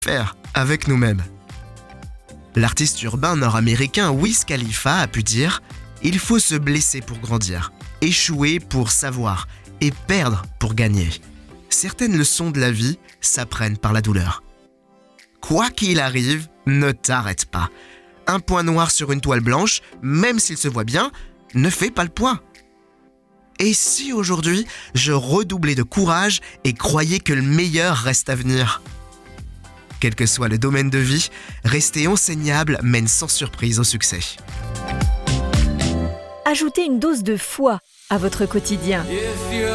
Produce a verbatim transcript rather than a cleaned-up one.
faire avec nous-mêmes. L'artiste urbain nord-américain Wiz Khalifa a pu dire « Il faut se blesser pour grandir, échouer pour savoir et perdre pour gagner. Certaines leçons de la vie s'apprennent par la douleur. Quoi qu'il arrive, ne t'arrête pas. Un point noir sur une toile blanche, même s'il se voit bien, ne fait pas le poids. Et si aujourd'hui, je redoublais de courage et croyais que le meilleur reste à venir ? Quel que soit le domaine de vie, rester enseignable mène sans surprise au succès. Ajoutez une dose de foi à votre quotidien.